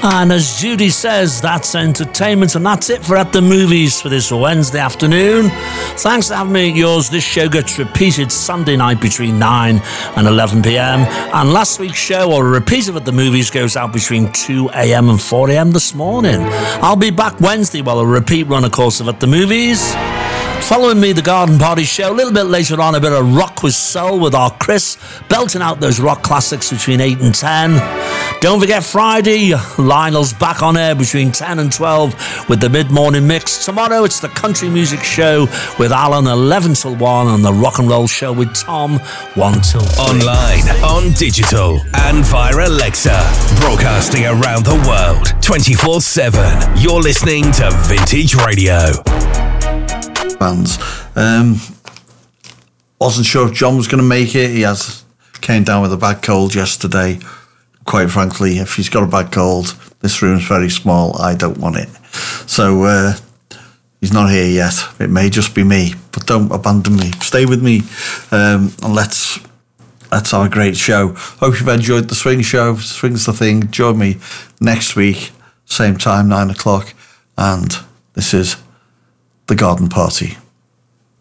And as Judy says, that's entertainment, and that's it for At the Movies for this Wednesday afternoon. Thanks for having me at yours. This show gets repeated Sunday night between 9 and 11 p.m. And last week's show, or a repeat of At the Movies, goes out between 2 a.m. and 4 a.m. this morning. I'll be back Wednesday while a repeat run, of course, of At the Movies. Following me, the Garden Party Show. A little bit later on, a bit of Rock with Soul with our Chris, belting out those rock classics between 8 and 10. Don't forget Friday, Lionel's back on air between 10 and 12 with the mid-morning mix. Tomorrow, it's the Country Music Show with Alan, 11 till 1, and the Rock and Roll Show with Tom, 1 till 3. Online, on digital, and via Alexa. Broadcasting around the world, 24/7. You're listening to Vintage Radio. Bands. Wasn't sure if John was going to make it. He came down with a bad cold yesterday. Quite frankly, if he's got a bad cold, this room's very small. I don't want it. So he's not here yet. It may just be me, but don't abandon me. Stay with me, and let's have a great show. Hope you've enjoyed the Swing Show. Swing's the thing. Join me next week, same time, 9 o'clock. And this is The Garden Party.